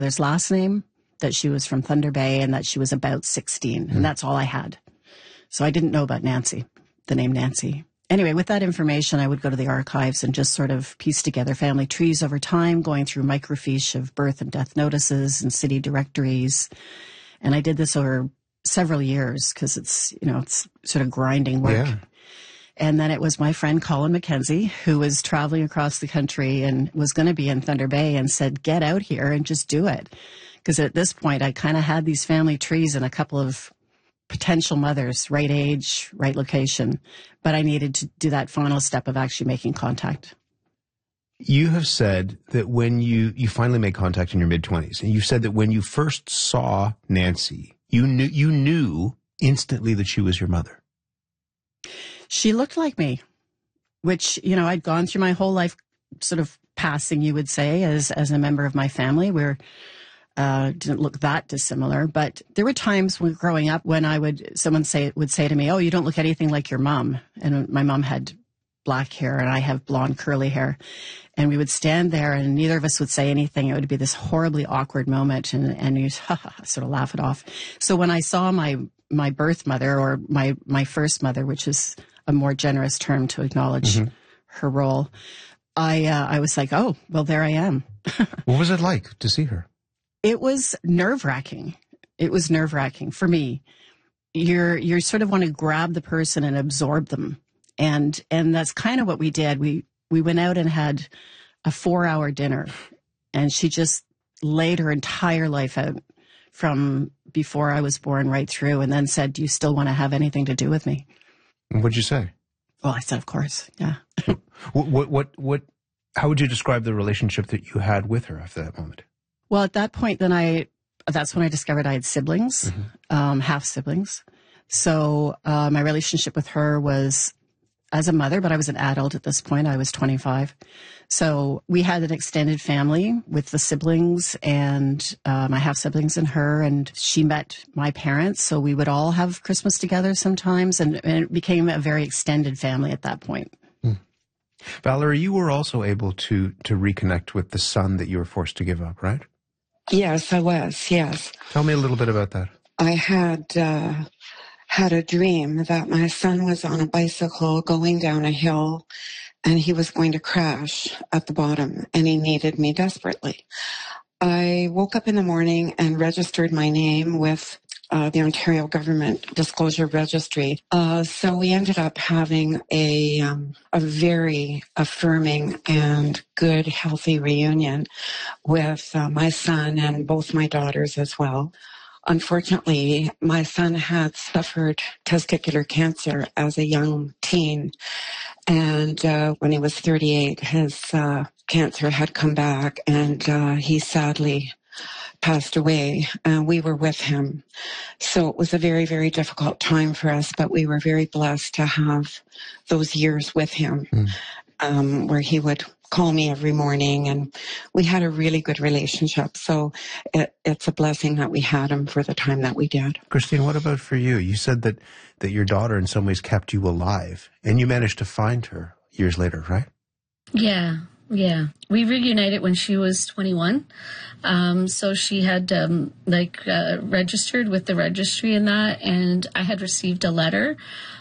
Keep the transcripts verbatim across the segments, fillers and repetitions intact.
grandmother's last name, that she was from Thunder Bay, and that she was about sixteen. Mm. And that's all I had. So I didn't know about Nancy, the name Nancy. Anyway, with that information, I would go to the archives and just sort of piece together family trees over time, going through microfiche of birth and death notices and city directories. And I did this over several years because it's, you know, it's sort of grinding work. Yeah. And then it was my friend Colin McKenzie, who was traveling across the country and was going to be in Thunder Bay, and said, get out here and just do it. Because at this point, I kind of had these family trees and a couple of potential mothers, right age, right location. But I needed to do that final step of actually making contact. You have said that when you, you finally made contact in your mid-twenties, and you said that when you first saw Nancy, you knew, you knew instantly that she was your mother. She looked like me, which, you know, I'd gone through my whole life sort of passing, you would say, as, as a member of my family. We're Uh, didn't look that dissimilar, but there were times when growing up when I would, someone say, would say to me, oh, you don't look anything like your mom. And my mom had black hair and I have blonde curly hair. And we would stand there and neither of us would say anything. It would be this horribly awkward moment, and, and you'd sort of laugh it off. So when I saw my, my birth mother, or my, my first mother, which is a more generous term to acknowledge mm-hmm. her role, I, uh, I was like, oh, well, there I am. What was it like to see her? It was nerve-wracking. It was nerve-wracking for me. You're, you sort of want to grab the person and absorb them. And, and that's kind of what we did. We, we went out and had a four hour dinner, and she just laid her entire life out from before I was born right through, and then said, do you still want to have anything to do with me? What'd you say? Well, I said, of course. Yeah. what, what, what, what, how would you describe the relationship that you had with her after that moment? Well, at that point, then I, that's when I discovered I had siblings, mm-hmm. um, half siblings. So, uh, my relationship with her was as a mother, but I was an adult at this point. I was twenty-five. So we had an extended family with the siblings and, uh, my half siblings and her, and she met my parents. So we would all have Christmas together sometimes, and, and it became a very extended family at that point. Mm. Valerie, you were also able to, to reconnect with the son that you were forced to give up, right? Yes, I was, yes. Tell me a little bit about that. I had uh, had a dream that my son was on a bicycle going down a hill, and he was going to crash at the bottom, and he needed me desperately. I woke up in the morning and registered my name with uh, the Ontario Government Disclosure Registry. Uh, so we ended up having a um, a very affirming and good, healthy reunion with uh, my son and both my daughters as well. Unfortunately, my son had suffered testicular cancer as a young teen. And uh, when he was thirty-eight, his uh, cancer had come back, and uh, he sadly passed away. Uh, we were with him. So it was a very, very difficult time for us, but we were very blessed to have those years with him, mm. um, where he would call me every morning, and we had a really good relationship. So it, it's a blessing that we had him for the time that we did. Christine, what about for you? You said that, that your daughter in some ways kept you alive, and you managed to find her years later, right? Yeah. Yeah, we reunited when she was twenty-one. Um, so she had um, like uh, registered with the registry and that, and I had received a letter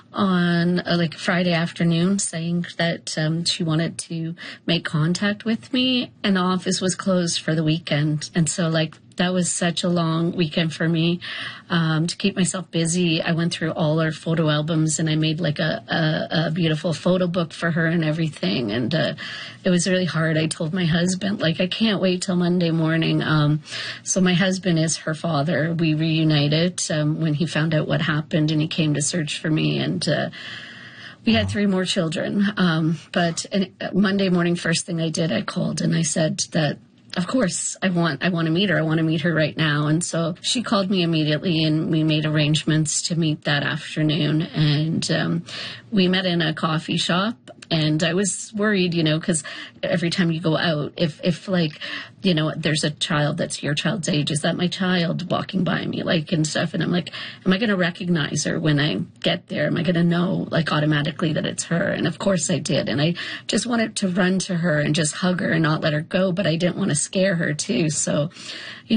on uh, like Friday afternoon saying that um, she wanted to make contact with me, and the office was closed for the weekend. And so like that was such a long weekend for me. Um, to keep myself busy, I went through all our photo albums, and I made like a, a, a beautiful photo book for her and everything. And uh, it was really hard. I told my husband, like, I can't wait till Monday morning. Um, so my husband is her father. We reunited um, when he found out what happened, and he came to search for me. And uh, we had three more children. Um, but and Monday morning, first thing I did, I called and I said that, of course, I want I want to meet her. I want to meet her right now. And so she called me immediately, and we made arrangements to meet that afternoon. And um, we met in a coffee shop. And I was worried, you know, because every time you go out, if, if like, you know, there's a child that's your child's age, is that my child walking by me, like, and stuff? And I'm like, am I going to recognize her when I get there? Am I going to know, like, automatically that it's her? And of course I did. And I just wanted to run to her and just hug her and not let her go, but I didn't want to scare her too. So, you know,